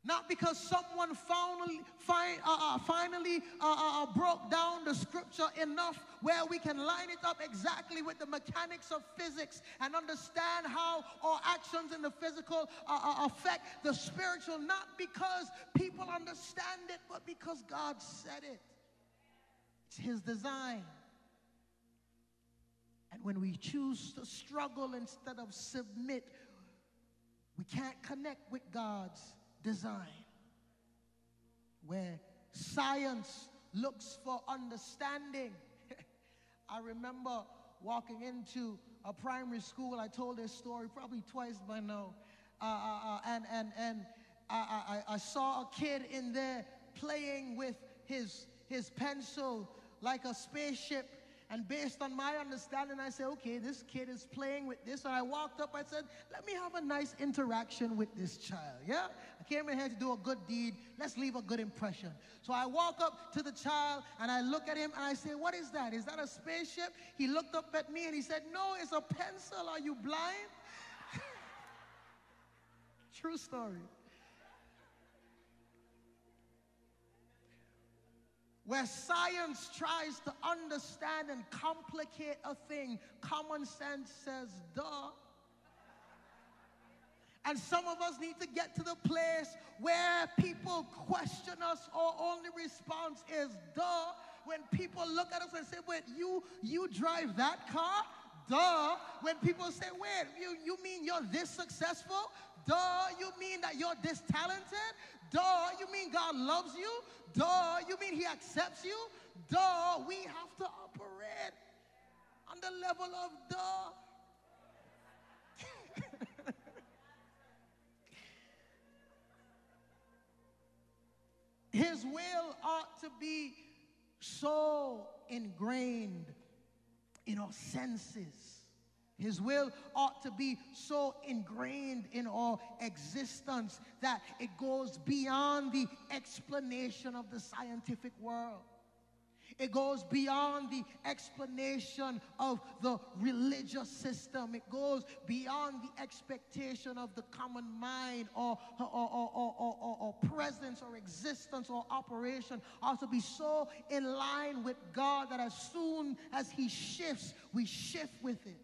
Not because someone finally broke down the scripture enough where we can line it up exactly with the mechanics of physics and understand how our actions in the physical affect the spiritual. Not because people understand it, but because God said it. It's His design. And when we choose to struggle instead of submit, we can't connect with God's design. Where science looks for understanding. I remember walking into a primary school. I told this story probably twice by now. And I saw a kid in there playing with his pencil like a spaceship. And based on my understanding, I said, okay, this kid is playing with this. And I walked up, I said, let me have a nice interaction with this child, yeah? I came in here to do a good deed. Let's leave a good impression. So I walk up to the child, and I look at him, and I say, what is that? Is that a spaceship? He looked up at me, and he said, no, it's a pencil. Are you blind? True story. Where science tries to understand and complicate a thing, common sense says, duh. And some of us need to get to the place where people question us, our only response is, duh. When people look at us and say, wait, you drive that car? Duh. When people say, wait, you mean you're this successful? Duh. You mean that you're this talented? Duh. You mean God loves you? Duh. You mean He accepts you? Duh. We have to operate on the level of duh. His will ought to be so ingrained in our senses. His will ought to be so ingrained in our existence that it goes beyond the explanation of the scientific world. It goes beyond the explanation of the religious system. It goes beyond the expectation of the common mind or presence or existence or operation. Ought to be so in line with God that as soon as He shifts, we shift with it.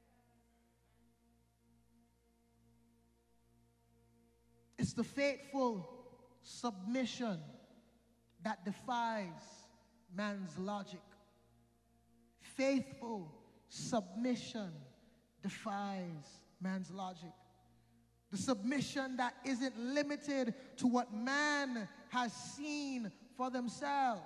It's the faithful submission that defies man's logic. Faithful submission defies man's logic. The submission that isn't limited to what man has seen for themselves.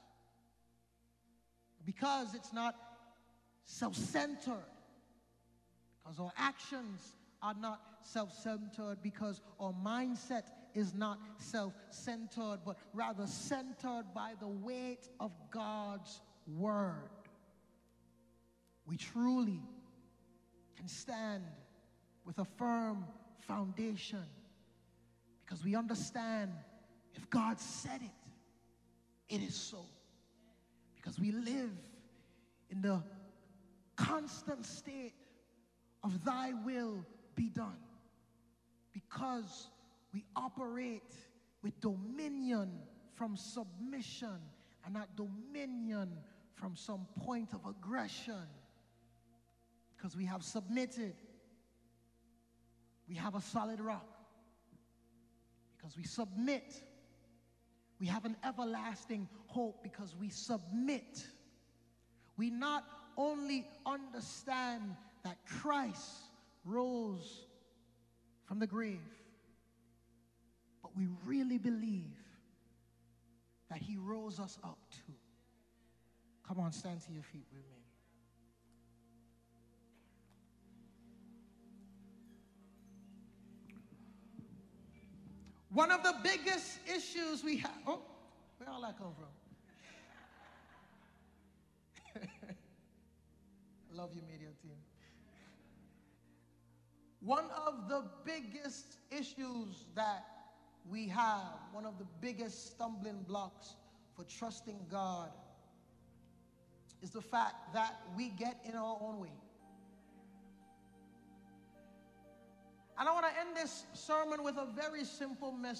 Because it's not self-centered. Because our actions are not self-centered, because our mindset is not self-centered, but rather centered by the weight of God's word. We truly can stand with a firm foundation because we understand if God said it, it is so. Because we live in the constant state of thy will be done. Because we operate with dominion from submission and not dominion from some point of aggression. Because we have submitted. We have a solid rock. Because we submit. We have an everlasting hope because we submit. We not only understand that Christ rose from the grave, but we really believe that He rose us up too. Come on, stand to your feet with me. One of the biggest issues we have, oh, where all that come from? I love you, media team. One of the biggest issues that we have, one of the biggest stumbling blocks for trusting God, is the fact that we get in our own way. And I want to end this sermon with a very simple message.